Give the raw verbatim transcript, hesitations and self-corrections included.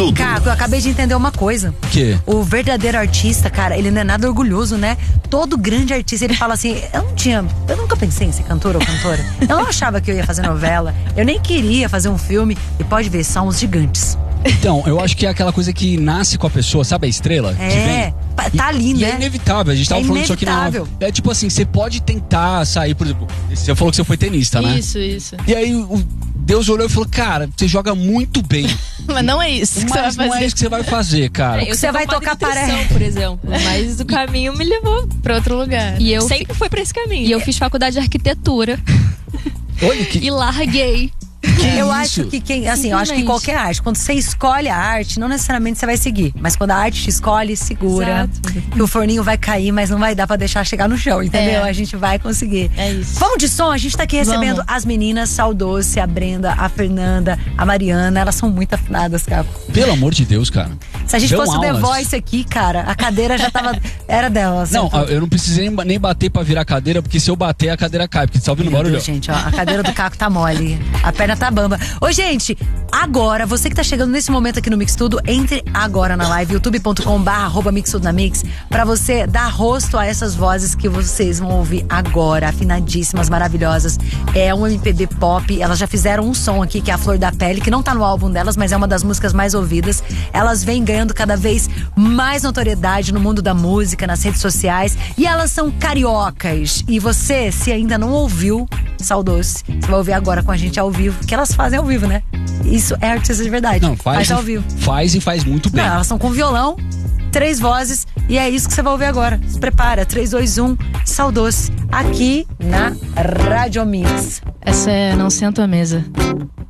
tudo. Caco, eu acabei de entender uma coisa. O quê? O verdadeiro artista, cara, ele não é nada orgulhoso, né? Todo grande artista, ele fala assim, eu não tinha, eu nunca pensei em ser cantor ou cantora. Eu não achava que eu ia fazer novela, eu nem queria fazer um filme. E pode ver, são os gigantes. Então, eu acho que é aquela coisa que nasce com a pessoa, sabe a estrela? É, que vem? tá ali, e, né? E é inevitável, a gente tava é falando isso aqui na... É tipo assim, você pode tentar sair, por exemplo, você falou que você foi tenista, né? Isso, isso. E aí o Deus olhou e falou, cara, você joga muito bem. Mas não é isso que mas você vai fazer. Não é isso que você vai fazer, cara. Eu você vai tocar paré, por exemplo. Mas o caminho me levou pra outro lugar. E eu sempre foi pra esse caminho. E eu fiz faculdade de arquitetura. Olha que... E larguei. Que eu isso? acho que quem, assim, eu acho que qualquer arte, quando você escolhe a arte, não necessariamente você vai seguir, mas quando a arte te escolhe, segura. Exato. Que o forninho vai cair, mas não vai dar pra deixar chegar no chão, entendeu? É. A gente vai conseguir. É isso. Vamos de som, a gente tá aqui recebendo Vamos. as meninas, Saldoce, a Brenda, a Fernanda, a Mariana, elas são muito afinadas, cara. Pelo amor de Deus, cara. Se a gente Dão fosse o The aulas. Voice aqui, cara, a cadeira já tava, era delas. Não, então. eu não precisei nem bater pra virar a cadeira, porque se eu bater, a cadeira cai, porque você tá ouvindo o barulho? Gente, ó, a cadeira do Caco tá mole, a perna tá bamba. Ô, gente, agora, você que tá chegando nesse momento aqui no Mix Tudo, entre agora na live, youtube ponto com barra arroba Mix Tudo na Mix, pra você dar rosto a essas vozes que vocês vão ouvir agora, afinadíssimas, maravilhosas. É um M P B pop, elas já fizeram um som aqui, que é a Flor da Pele, que não tá no álbum delas, mas é uma das músicas mais ouvidas. Elas vêm ganhando cada vez mais notoriedade no mundo da música, nas redes sociais, e elas são cariocas. E você, se ainda não ouviu Saldoce, você vai ouvir agora com a gente ao vivo, que elas fazem ao vivo, né? Isso é artista de verdade. Não, faz, faz ao vivo. Faz e faz muito bem. Não, elas são com violão, três vozes, e é isso que você vai ouvir agora. Se prepara, três, dois, um, Saldoce, aqui na Rádio Mix. Essa é Não Sento à Mesa.